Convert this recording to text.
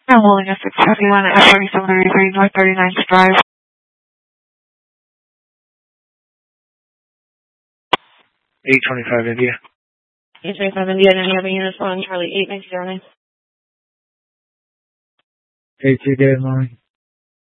I'm holding a 651 at F3733 North 39th Drive. 825 India. 825 India, and any other units on Charlie 8, 909. 82 good morning.